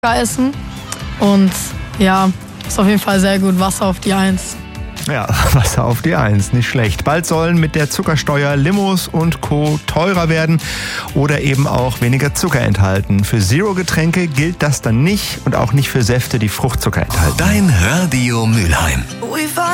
essen. Und ja, ist auf jeden Fall sehr gut. Wasser auf die 1. Ja, Wasser auf die 1, nicht schlecht. Bald sollen mit der Zuckersteuer Limos und Co. teurer werden oder eben auch weniger Zucker enthalten. Für Zero-Getränke gilt das dann nicht und auch nicht für Säfte, die Fruchtzucker enthalten. Dein Radio Mülheim.